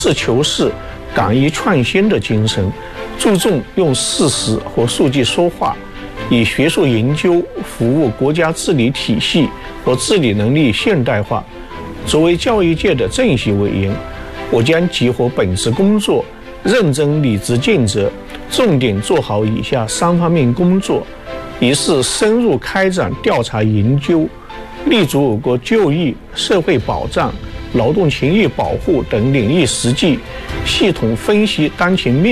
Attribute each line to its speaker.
Speaker 1: 实求是、敢于创新的精神，注重用事实和数据说话，以学术研究服务国家治理体系和治理能力现代化。作为教育界的政协委员，我将结合本职工作，认真履职尽责，重点做好以下3方面工作：一是深入开展调查研究，立足我国就业、社会保障、劳动权益保护等领域实际，系统分析当前面